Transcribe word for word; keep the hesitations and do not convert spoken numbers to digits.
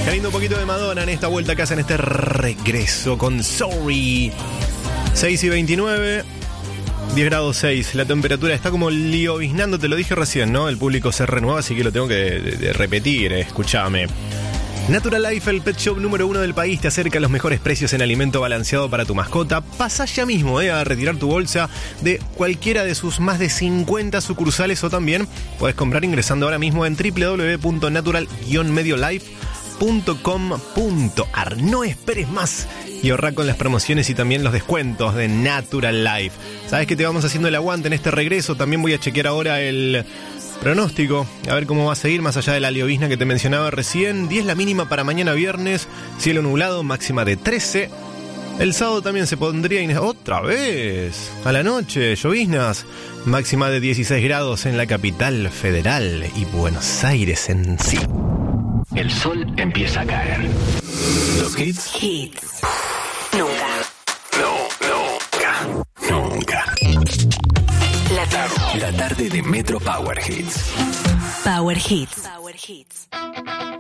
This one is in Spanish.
Qué lindo un poquito de Madonna en esta vuelta que hacen este regreso con Sorry. seis y veintinueve, diez grados seis. La temperatura está como lioviznando, te lo dije recién, ¿no? El público se renueva, así que lo tengo que de, de repetir, eh, escúchame. Natural Life, el pet shop número uno del país, te acerca a los mejores precios en alimento balanceado para tu mascota. Pasa ya mismo eh, a retirar tu bolsa de cualquiera de sus más de cincuenta sucursales, o también puedes comprar ingresando ahora mismo en doble u doble u doble u punto natural guion medio life punto com punto a r. No esperes más y ahorra con las promociones y también los descuentos de Natural Life. Sabes que te vamos haciendo el aguante en este regreso. También voy a chequear ahora el pronóstico, a ver cómo va a seguir más allá de la llovizna que te mencionaba recién. diez la mínima para mañana viernes, cielo nublado, máxima de trece. El sábado también se pondría in... otra vez a la noche, lloviznas, máxima de dieciséis grados en la capital federal y Buenos Aires en sí. El sol empieza a caer. Los hits. Hits. Nunca. No, nunca. Nunca. La tarde. La tarde de Metro Power Hits. Power Hits. Power Hits.